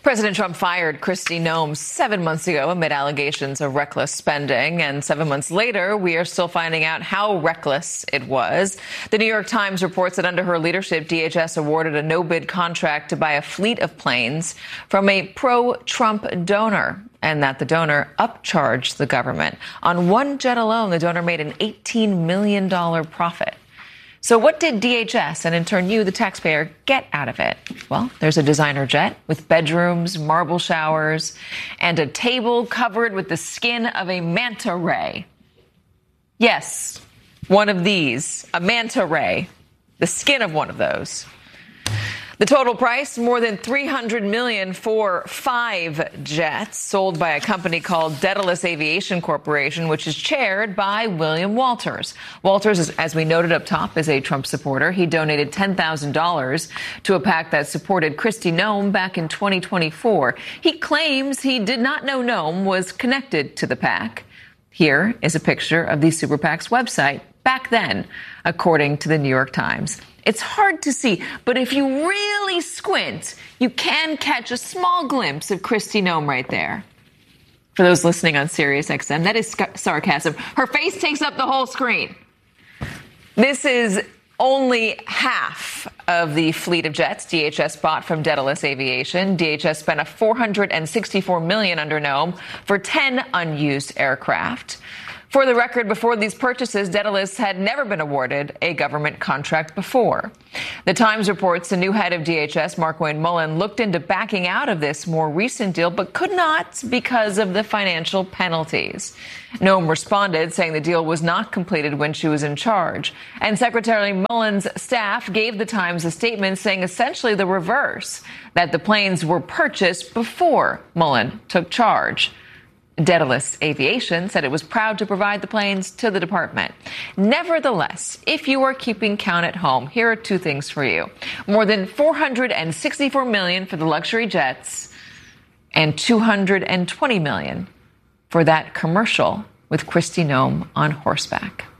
President Trump fired Kristi Noem 7 months ago amid allegations of reckless spending. And 7 months later, we are still finding out how reckless it was. The New York Times reports that under her leadership, DHS awarded a no-bid contract to buy a fleet of planes from a pro-Trump donor, and that the donor upcharged the government. On one jet alone, the donor made an $18 million profit. So what did DHS, and in turn you, the taxpayer, get out of it? Well, there's a designer jet with bedrooms, marble showers, and a table covered with the skin of a manta ray. Yes, one of these, a manta ray, the skin of one of those. The total price, more than $300 million for 5 jets sold by a company called Daedalus Aviation Corporation, which is chaired by William Walters. Walters, as we noted up top, is a Trump supporter. He donated $10,000 to a PAC that supported Kristi Noem back in 2024. He claims he did not know Noem was connected to the PAC. Here is a picture of the Super PAC's website back then, according to the New York Times. It's hard to see, but if you really squint, you can catch a small glimpse of Kristi Noem right there. For those listening on Sirius XM, that is sarcasm. Her face takes up the whole screen. This is only half of the fleet of jets DHS bought from Daedalus Aviation. DHS spent a $464 million under Noem for 10 unused aircraft. For the record, before these purchases, Daedalus had never been awarded a government contract before. The Times reports the new head of DHS, Markwayne Mullin, looked into backing out of this more recent deal, but could not because of the financial penalties. Noem responded, saying the deal was not completed when she was in charge. And Secretary Mullin's staff gave the Times a statement saying essentially the reverse, that the planes were purchased before Mullin took charge. Daedalus Aviation said it was proud to provide the planes to the department. Nevertheless, if you are keeping count at home, here are 2 things for you. More than $464 million for the luxury jets and $220 million for that commercial with Kristi Noem on horseback.